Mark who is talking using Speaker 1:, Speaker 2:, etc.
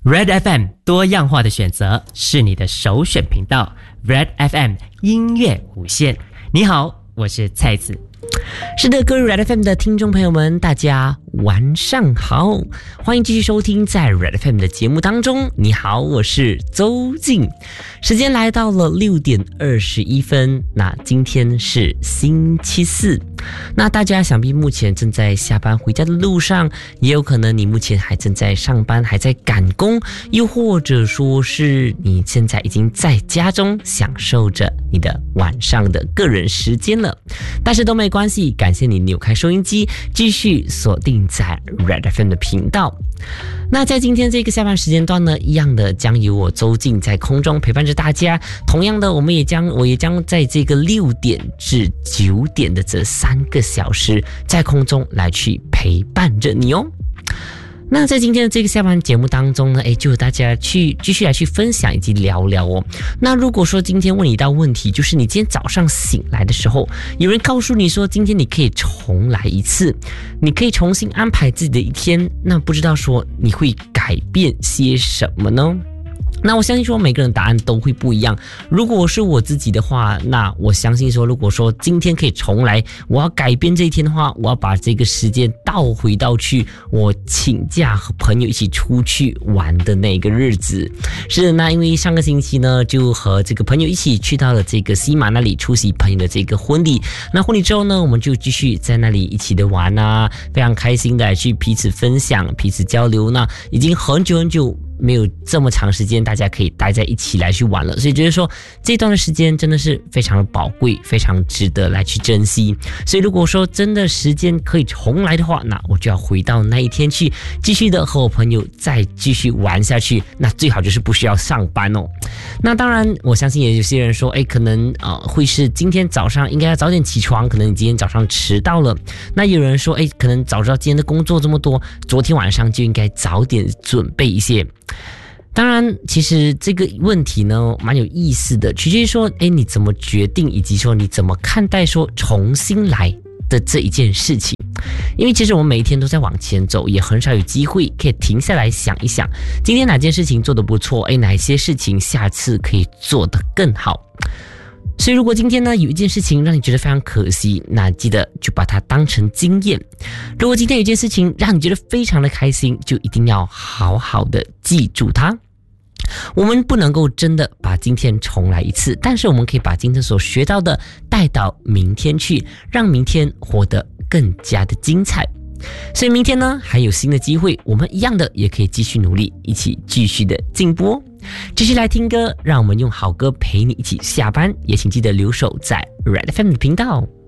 Speaker 1: Red FM 多样化的选择是你的首选频道。Red FM 音乐无限。你好，我是蔡子。
Speaker 2: 是的，各位 Red FM 的听众朋友们，大家晚上好，欢迎继续收听在 Red FM 的节目当中。你好，我是周静。时间来到了6点21分，那今天是星期四。那大家想必目前正在下班回家的路上，也有可能你目前还正在上班，还在赶工，又或者说是你现在已经在家中享受着你的晚上的个人时间了。但是都没关系，感谢你扭开收音机，继续锁定在 Red FM 的频道。那在今天这个下班时间段呢，一样的将由我周静在空中陪伴着大家。同样的，我也将在这个6点至9点的这3个小时，在空中来去陪伴着你哦。那在今天的这个下班节目当中呢，就和大家继续来去分享以及聊聊哦。那如果说今天问你一道问题，就是你今天早上醒来的时候，有人告诉你说今天你可以重来一次，你可以重新安排自己的一天，那不知道说你会改变些什么呢？那我相信说每个人答案都会不一样。如果是我自己的话，那我相信说，如果说今天可以重来，我要改变这一天的话，我要把这个时间倒回到去我请假和朋友一起出去玩的那个日子。是的，那因为上个星期呢，就和这个朋友一起去到了这个西马那里出席朋友的这个婚礼。那婚礼之后呢，我们就继续在那里一起的玩啊，非常开心的去彼此分享、彼此交流。那已经很久没有这么长时间大家可以待在一起来去玩了，所以觉得说这段的时间真的是非常的宝贵，非常值得来去珍惜。所以如果说真的时间可以重来的话，那我就要回到那一天去，继续的和我朋友再继续玩下去。那最好就是不需要上班哦。那当然我相信也有些人说可能会是今天早上应该要早点起床，可能你今天早上迟到了。那有人说可能早知道今天的工作这么多，昨天晚上就应该早点准备一些。当然其实这个问题呢蛮有意思的，取决于说你怎么决定，以及说你怎么看待说重新来的这一件事情。因为其实我们每一天都在往前走，也很少有机会可以停下来想一想，今天哪件事情做得不错，哪一些事情下次可以做得更好。所以如果今天呢有一件事情让你觉得非常可惜，那记得就把它当成经验。如果今天有一件事情让你觉得非常的开心，就一定要好好的记住它。我们不能够真的把今天重来一次，但是我们可以把今天所学到的带到明天去，让明天活得更加的精彩。所以明天呢还有新的机会，我们一样的也可以继续努力，一起继续的进步。继续来听歌，让我们用好歌陪你一起下班，也请记得留守在 Red FM 的频道。